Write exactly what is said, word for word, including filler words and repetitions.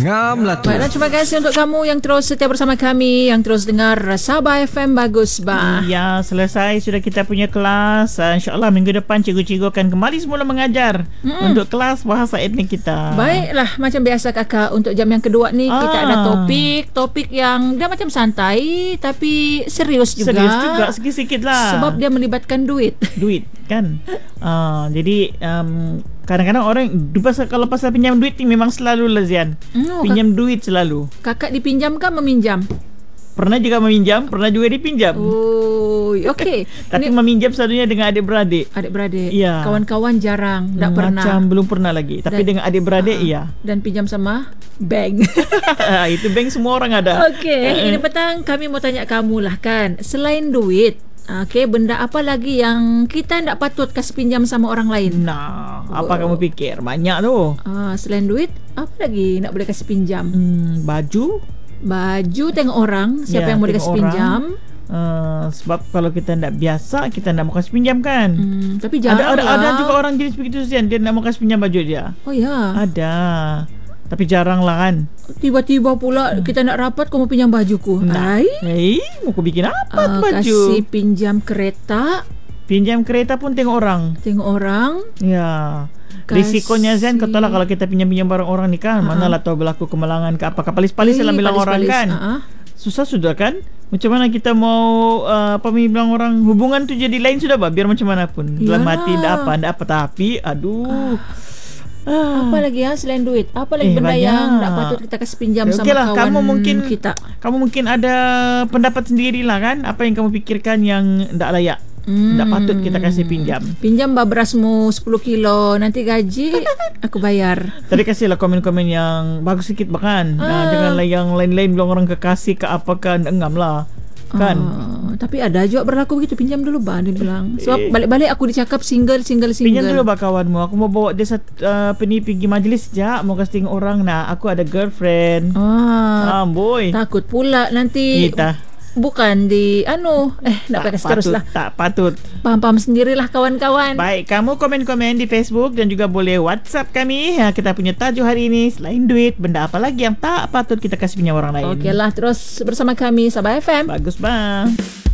Ngam lah tu. Baiklah, terima kasih untuk kamu yang terus setia bersama kami, yang terus dengar Sabah F M. Bagus, bah. Ya, selesai sudah kita punya kelas. uh, InsyaAllah minggu depan cikgu-cikgu akan kembali semula mengajar Mm-mm. untuk kelas bahasa etnik kita. Baiklah, macam biasa kakak, untuk jam yang kedua ni ah. kita ada topik Topik yang dia macam santai tapi serius juga. Serius juga, sikit-sikit lah. Sebab dia melibatkan duit. Duit kan. uh, Jadi um, kadang-kadang orang pasal, kalau pasal pinjam duit ni memang selalu Lazian. Mm, pinjam kak, duit selalu. Kakak dipinjam kan meminjam? Pernah juga meminjam, pernah juga dipinjam. Oh, okey. Tapi ini meminjam selalunya dengan adik-beradik. Adik-beradik. Ya. Kawan-kawan jarang, tak Macam pernah. Macam belum pernah lagi. Tapi dan, dengan adik-beradik, uh, iya. Dan pinjam sama bank. Itu bank semua orang ada. Okey, uh, ini petang kami mau tanya kamu lah kan. Selain duit, okey, benda apa lagi yang kita tak patut kasih pinjam sama orang lain? Nah, apa oh. kamu fikir? Banyak tu. Ah, selain duit, apa lagi nak boleh kasih pinjam? Hmm, baju. Baju tengok orang, siapa ya, yang boleh kasih orang. pinjam. Uh, sebab kalau kita tak biasa, kita tak mau kasih pinjam kan. Hmm, tapi jarang ada, ada, lah. ada juga orang jenis begitu Zian, dia nak mau kasih pinjam baju dia. Oh ya. Ada. Tapi jarang lah kan. Tiba-tiba pula hmm. kita nak rapat, kau mau pinjam bajuku. Nah. Hei, mau kau bikin apa uh, baju? Kasih pinjam kereta. Pinjam kereta pun tengok orang. Tengok orang. Ya. Risikonya Zain, kau tahu lah kalau kita pinjam-pinjam barang orang ni kan, uh-huh. manalah tahu berlaku kemalangan ke apa, palis-palis dalam bilang orang kan. Uh-huh. Susah sudah kan. Macam mana kita mau uh, apa bilang orang, hubungan tu jadi lain sudah bah, biar macam mana pun. Dalam hati tak apa, tak apa, tapi aduh. Ah. Apa lagi ya selain duit? Apa lagi eh, benda banyak. yang tak patut kita kasih pinjam okay sama lah, kawan kamu mungkin, kita? Kamu mungkin ada pendapat sendirilah kan, apa yang kamu fikirkan yang tak layak. Hmm. Tak patut kita kasih pinjam. Pinjam bah berasmu sepuluh kilo, nanti gaji aku bayar. Tadi kasihlah komen-komen yang bagus sikit bahkan. Ah. Nah, janganlah yang lain-lain bilang orang kekasih ke apa kan, engam lah. Kan. Ah, tapi ada juga berlaku begitu, pinjam dulu bah dia bilang. Sebab eh. balik-balik aku dicakap single single single. Pinjam dulu bah kawanmu. Aku mau bawa dia satu uh, peni pergi majlis sekejap, mau kasih tengok orang. Nah, aku ada girlfriend. Ah, ah boy. Takut pula nanti kita bukan di anu eh nak pakai terus lah. Tak patut. Paham-paham sendirilah kawan-kawan. Baik, kamu komen-komen di Facebook dan juga boleh WhatsApp kami. Ya, kita punya tajuk hari ini selain duit, benda apa lagi yang tak patut kita kasih pinjam orang lain. Okeylah, terus bersama kami Sabah F M. Bagus bang.